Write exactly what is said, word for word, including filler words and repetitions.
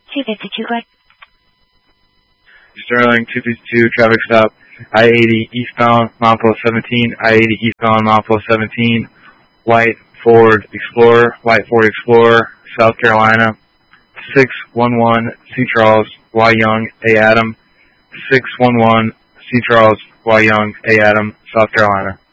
two fifty-two, go ahead. Sterling, two fifty-two, traffic stop, I eighty eastbound, Montville seventeen, I eighty eastbound, Montville seventeen, white Ford Explorer, white Ford Explorer, South Carolina, six one one C. Charles, Y. Young, A. Adam, six one one C. Charles, Y. Young, A. Adam, South Carolina.